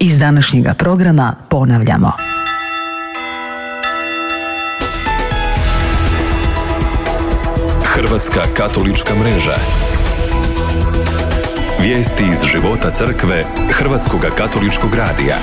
Iz današnjega programa ponavljamo. Hrvatska katolička mreža. Vijesti iz života crkve Hrvatskoga katoličkog radija.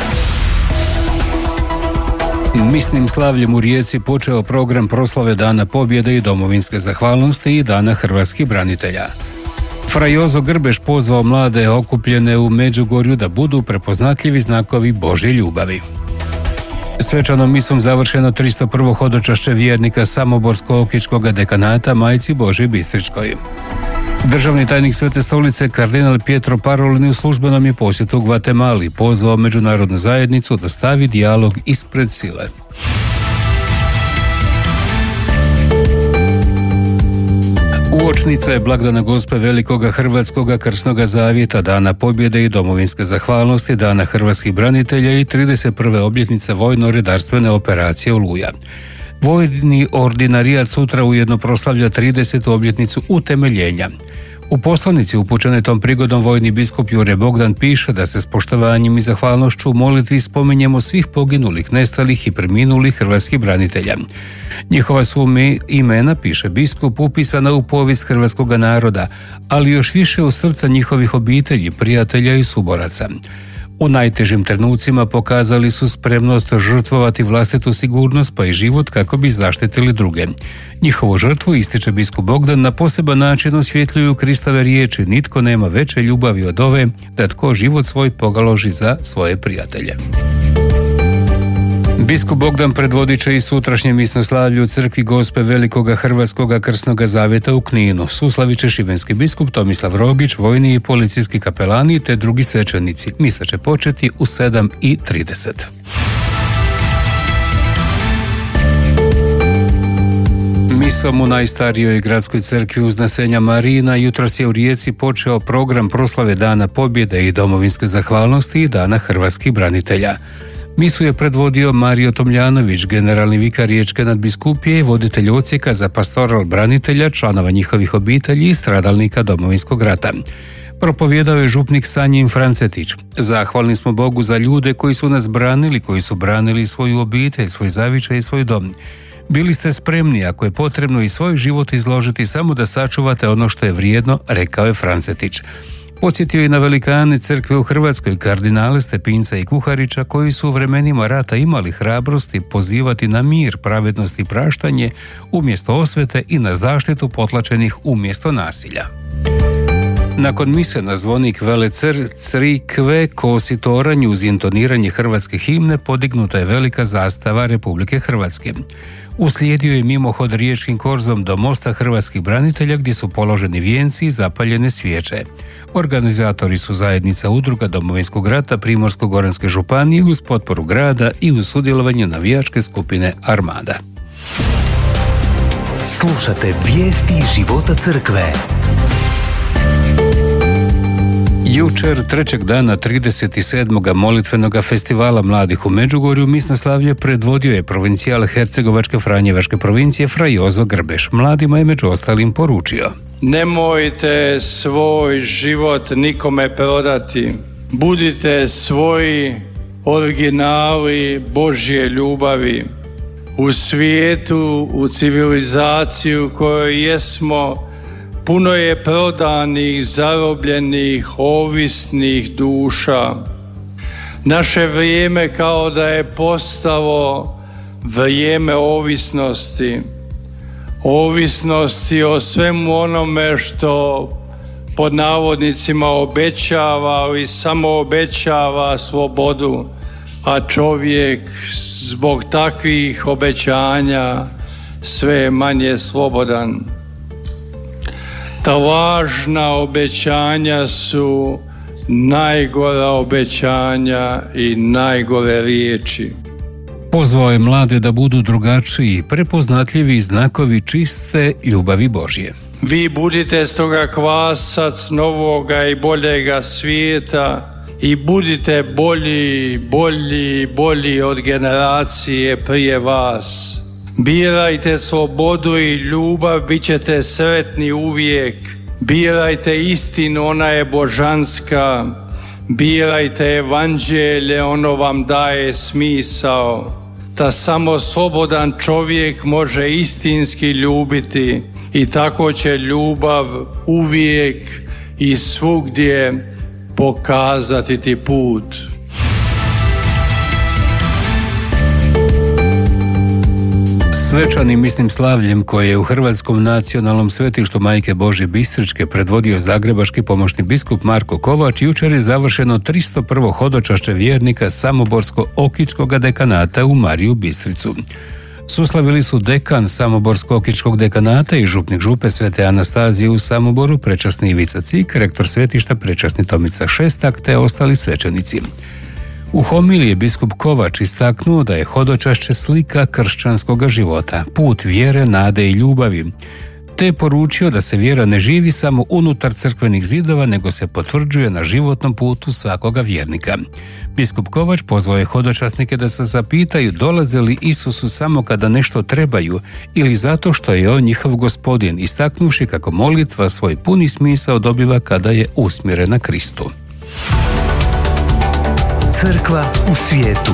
Misnim slavljem u Rijeci počeo program proslave Dana pobjede i domovinske zahvalnosti i Dana hrvatskih branitelja. Fra Jozo Grbeš pozvao mlade okupljene u Međugorju da budu prepoznatljivi znakovi Božje ljubavi. Svečanom misom završeno 301. hodočašće vjernika Samoborsko-Okičkog dekanata Majci Božji Bistričkoj. Državni tajnik Svete stolice kardinal Pietro Parolin u službenom je posjetu Gvatemali pozvao međunarodnu zajednicu da stavi dijalog ispred sile. Uočnica je blagdana Gospe Velikoga Hrvatskoga krsnoga zavjeta, Dana pobjede i domovinske zahvalnosti, Dana hrvatskih branitelja i 31. obljetnice vojno-redarstvene operacije Oluja. Vojni ordinarijat sutra ujedno proslavlja 30. obljetnicu utemeljenja. U poslanici upućenoj tom prigodom vojni biskup Jure Bogdan piše da se s poštovanjem i zahvalnošću u molitvi spominjemo svih poginulih, nestalih i preminulih hrvatskih branitelja. Njihova su imena, piše biskup, upisana u povijest hrvatskog naroda, ali još više u srca njihovih obitelji, prijatelja i suboraca. U najtežim trenucima pokazali su spremnost žrtvovati vlastitu sigurnost pa i život kako bi zaštitili druge. Njihovu žrtvu, ističe biskup Bogdan, na poseban način osvjetljuju Kristove riječi: nitko nema veće ljubavi od ove, da tko život svoj pogaloži za svoje prijatelje. Biskup Bogdan predvodit će i sutrašnje misnoslavlje u crkvi Gospe Velikoga Hrvatskoga krsnoga zavjeta u Kninu. Suslavit će šibenski biskup Tomislav Rogić, vojni i policijski kapelani te drugi svećenici. Misa će početi u 7:30. Misom u najstarijoj gradskoj crkvi Uznesenja Marijina jutros je u Rijeci počeo program proslave Dana pobjede i domovinske zahvalnosti i Dana hrvatskih branitelja. Misu je predvodio Mario Tomljanović, generalni vikar Riječke nadbiskupije i voditelj odsjeka za pastoral branitelja, članova njihovih obitelji i stradalnika Domovinskog rata. Propovijedao je župnik Sanjin Francetić. Zahvalni smo Bogu za ljude koji su nas branili, koji su branili svoju obitelj, svoj zavičaj i svoj dom. Bili ste spremni, ako je potrebno, i svoj život izložiti samo da sačuvate ono što je vrijedno, rekao je Francetić. Podsjetio je na velikane crkve u Hrvatskoj, kardinale Stepinca i Kuharića, koji su u vremenima rata imali hrabrosti pozivati na mir, pravednost i praštanje umjesto osvete i na zaštitu potlačenih umjesto nasilja. Nakon mise na zvonik Vele crkve kosi toranj uz intoniranje hrvatske himne podignuta je velika zastava Republike Hrvatske. Uslijedio je mimohod riječkim korzom do mosta hrvatskih branitelja gdje su položeni vijenci i zapaljene svijeće. Organizatori su zajednica udruga Domovinskog rata Primorsko-goranske županije uz potporu grada i uz sudjelovanje navijačke skupine Armada. Slušate vijesti iz života crkve. Jučer, trećeg dana 37. molitvenog festivala mladih u Međugorju, misnoslavlje predvodio je provincijal Hercegovačke Franjevačke provincije Fra Jozo Grbeš. Mladima je među ostalim poručio: nemojte svoj život nikome prodati. Budite svoji originali Božje ljubavi. U svijetu, u civilizaciju u kojoj jesmo, puno je prodanih, zarobljenih, ovisnih duša. Naše vrijeme kao da je postalo vrijeme ovisnosti. Ovisnosti o svemu onome što pod navodnicima obećava, ali samo obećava slobodu, a čovjek zbog takvih obećanja sve je manje slobodan. Ta lažna obećanja su najgora obećanja i najgore riječi. Pozvao je mlade da budu drugačiji, prepoznatljivi znakovi čiste ljubavi Božje. Vi budite stoga kvasac novoga i boljega svijeta i budite bolji od generacije prije vas. Birajte slobodu i ljubav, bit ćete sretni uvijek. Birajte istinu, ona je božanska. Birajte evanđelje, ono vam daje smisao, da samo slobodan čovjek može istinski ljubiti i tako će ljubav uvijek i svugdje pokazati ti put. Svečanim misnim slavljem koje je u Hrvatskom nacionalnom svetištu Majke Božje Bistričke predvodio zagrebački pomoćni biskup Marko Kovač, jučer je završeno 301. hodočašće vjernika Samoborsko-Okičkog dekanata u Mariju Bistricu. Suslavili su dekan Samoborsko-Okičkog dekanata i župnik župe Svete Anastazije u Samoboru, prečasni Ivica Cik, rektor svetišta prečasni Tomica Šestak te ostali svećenici. U homiliji je biskup Kovač istaknuo da je hodočašće slika kršćanskog života, put vjere, nade i ljubavi, te je poručio da se vjera ne živi samo unutar crkvenih zidova, nego se potvrđuje na životnom putu svakoga vjernika. Biskup Kovač pozvao je hodočasnike da se zapitaju dolaze li Isusu samo kada nešto trebaju ili zato što je on njihov gospodin, istaknuvši kako molitva svoj puni smisao dobiva kada je usmjerena Kristu. Crkva u svijetu.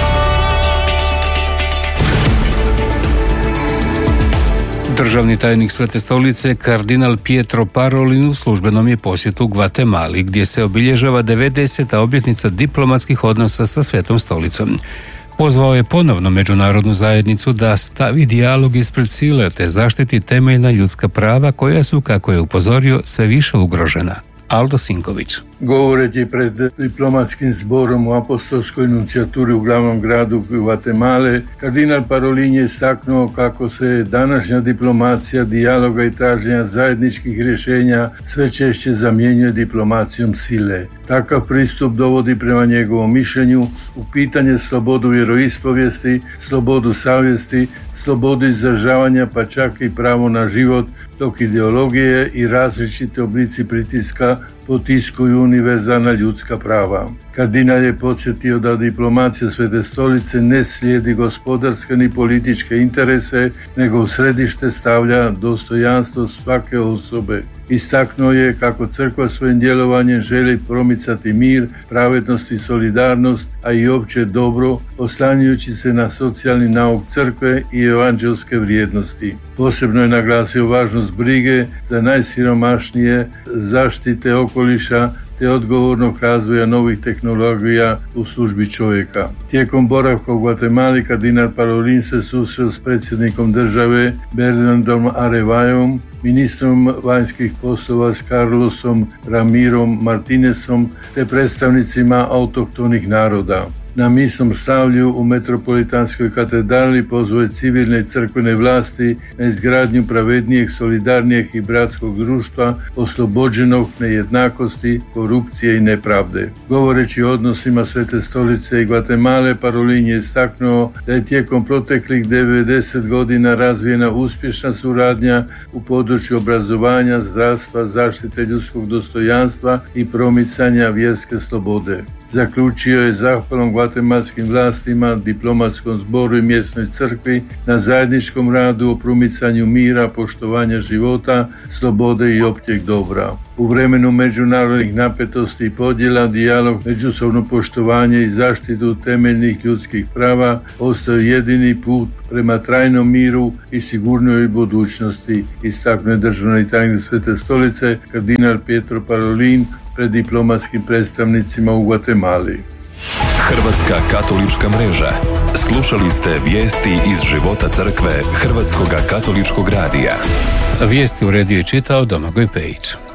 Državni tajnik Svete stolice, kardinal Pietro Parolin u službenom je posjetu u Gvatemali, gdje se obilježava 90. obljetnica diplomatskih odnosa sa Svetom stolicom. Pozvao je ponovno međunarodnu zajednicu da stavi dijalog ispred sile te zaštiti temeljna ljudska prava koja su, kako je upozorio, sve više ugrožena. Aldo Sinković. Govoreći pred diplomatskim zborom u apostolskoj nuncijaturi u glavnom gradu Gvatemale, kardinal Parolin je istaknuo kako se današnja diplomacija dijaloga i traženja zajedničkih rješenja sve češće zamjenjuje diplomacijom sile. Takav pristup dovodi prema njegovom mišljenju u pitanje slobodu vjeroispovijesti, slobodu savjesti, slobodu izražavanja pa čak i pravo na život, dok ideologije i različite oblici pritiska potiskuju univerzalna ljudska prava. Kardinal je podsjetio da diplomacija Svete stolice ne slijedi gospodarske ni političke interese, nego u središte stavlja dostojanstvo svake osobe. Istaknuo je kako crkva svojim djelovanjem želi promicati mir, pravednost i solidarnost, a i opće dobro, oslanjajući se na socijalni nauk crkve i evanđelske vrijednosti. Posebno je naglasio važnost brige za najsiromašnije, zaštite okoliša te odgovornog razvoja novih tehnologija u službi čovjeka. Tijekom boravka u Gvatemali kardinal Parolin se susreo s predsjednikom države Bernardom Arevajom, ministrom vanjskih poslova s Carlosom Ramirom Martinezom te predstavnicima autohtonih naroda. Na misnom slavlju u Metropolitanskoj katedrali pozvao je civilne i crkvene vlasti na izgradnju pravednijeg, solidarnijeg i bratskog društva oslobođenog nejednakosti, korupcije i nepravde. Govoreći o odnosima Svete stolice i Gvatemale, Parolin je istaknuo da je tijekom proteklih 90 godina razvijena uspješna suradnja u području obrazovanja, zdravstva, zaštite ljudskog dostojanstva i promicanja vjerske slobode. Zaključio je zahvalom gvatemalskim vlastima, diplomatskom zboru i mjesnoj crkvi na zajedničkom radu o promicanju mira, poštovanja života, slobode i općeg dobra. U vremenu međunarodnih napetosti i podjela, dijalog, međusobno poštovanje i zaštitu temeljnih ljudskih prava ostao jedini put prema trajnom miru i sigurnoj budućnosti, istaknuo je državni tajnik Svete stolice, kardinal Pietro Parolin, pred diplomatskim predstavnicima u Gvatemali. Hrvatska katolička mreža. Slušali ste vijesti iz života crkve Hrvatskoga katoličkog radija. Vijesti uredio i čitao Domagoj Pejić.